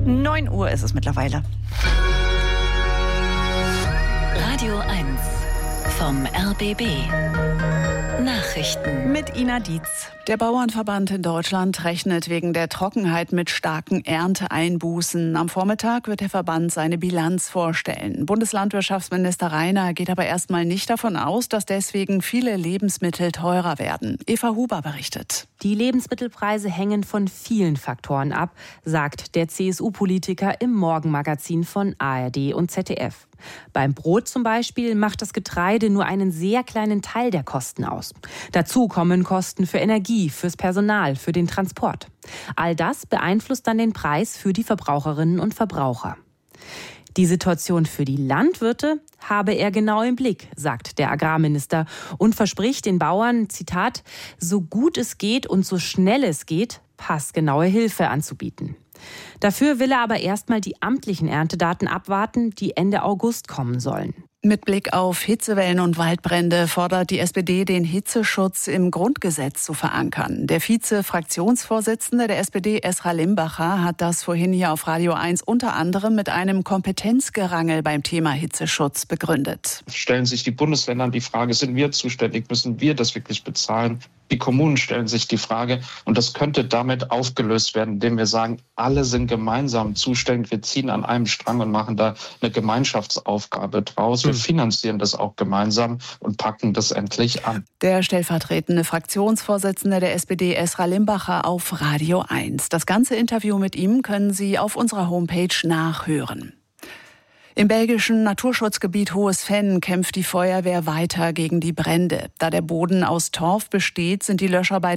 9 Uhr ist es mittlerweile. Radio 1 vom RBB. Nachrichten Mit Ina Dietz. Der Bauernverband in Deutschland rechnet wegen der Trockenheit mit starken Ernteeinbußen. Am Vormittag wird der Verband seine Bilanz vorstellen. Bundeslandwirtschaftsminister Reiner geht aber erstmal nicht davon aus, dass deswegen viele Lebensmittel teurer werden. Eva Huber berichtet. Die Lebensmittelpreise hängen von vielen Faktoren ab, sagt der CSU-Politiker im Morgenmagazin von ARD und ZDF. Beim Brot zum Beispiel macht das Getreide nur einen sehr kleinen Teil der Kosten aus. Dazu kommen Kosten für Energie, fürs Personal, für den Transport. All das beeinflusst dann den Preis für die Verbraucherinnen und Verbraucher. Die Situation für die Landwirte habe er genau im Blick, sagt der Agrarminister und verspricht den Bauern, Zitat, so gut es geht und so schnell es geht, passgenaue Hilfe anzubieten. Dafür will er aber erstmal die amtlichen Erntedaten abwarten, die Ende August kommen sollen. Mit Blick auf Hitzewellen und Waldbrände fordert die SPD, den Hitzeschutz im Grundgesetz zu verankern. Der Vize-Fraktionsvorsitzende der SPD, Esra Limbacher, hat das vorhin hier auf Radio 1 unter anderem mit einem Kompetenzgerangel beim Thema Hitzeschutz begründet. Stellen sich die Bundesländer die Frage, sind wir zuständig, müssen wir das wirklich bezahlen? Die Kommunen stellen sich die Frage und das könnte damit aufgelöst werden, indem wir sagen, alle sind gemeinsam zuständig, wir ziehen an einem Strang und machen da eine Gemeinschaftsaufgabe draus. Wir finanzieren das auch gemeinsam und packen das endlich an. Der stellvertretende Fraktionsvorsitzende der SPD, Esra Limbacher, auf Radio 1. Das ganze Interview mit ihm können Sie auf unserer Homepage nachhören. Im belgischen Naturschutzgebiet Hohes Venn kämpft die Feuerwehr weiter gegen die Brände. Da der Boden aus Torf besteht, sind die Löscharbeiten